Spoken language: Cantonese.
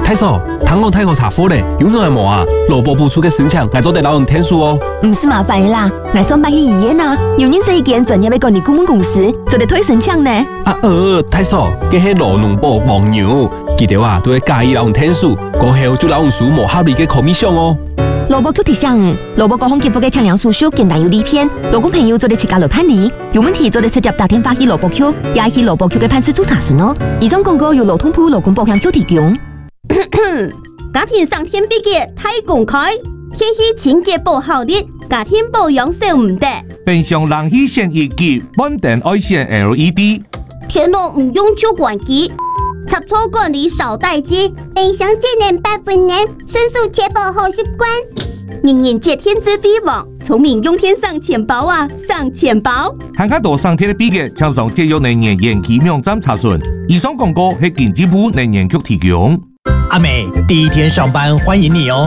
太嫂，糖果太好查货嘞，有啥冇啊？萝卜部出嘅申请，我做得老人天数哦。 唔是麻烦啦，我上班去医院啊，有认识一间专业嘅管理顾问公司，做得推申请呢。 太嫂，佢係罗农部黄牛，记得啊，都会介意老人天数，过后就老人数冇合理嘅可米上哦。 萝卜 Q 提醒，萝卜各项节目嘅测量数据简单有利片，劳工朋友做得自家来判理，有问题做得直接打电话去萝卜 Q， 也去萝卜 Q 嘅办事处查询哦。以上广告由劳动部劳工保险局提供。 家庭上天比嘅太公开，天气清洁保效率，家庭保养少唔得。 冰箱冷气线一级，稳定爱线 LED。 天冷唔用旧管机，插座管理少待机。冰箱节能8分能，迅速确保好习惯。人人皆天之必网，聪明用天上钱包啊，上钱包。 看看多上天的比嘅，请上节约能源延期网站查询。以上广告係经济部能源局提供。 阿美，第一天上班，欢迎你哦。